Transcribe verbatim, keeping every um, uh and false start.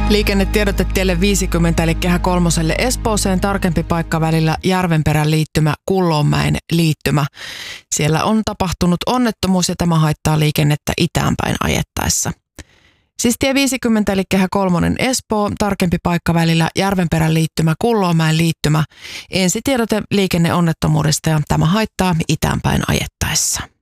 Liikennetiedote tielle viisikymmentä eli Kehä kolmoselle Espooseen, tarkempi paikka välillä Järvenperän liittymä, Kullonmäen liittymä. Siellä on tapahtunut onnettomuus ja tämä haittaa liikennettä itäänpäin ajettaessa. Siis tie viisikymmentä eli Kehä kolmonen Espoo, tarkempi paikka välillä Järvenperän liittymä, Kullonmäen liittymä. Ensitiedote liikenneonnettomuudesta ja tämä haittaa itäänpäin ajettaessa.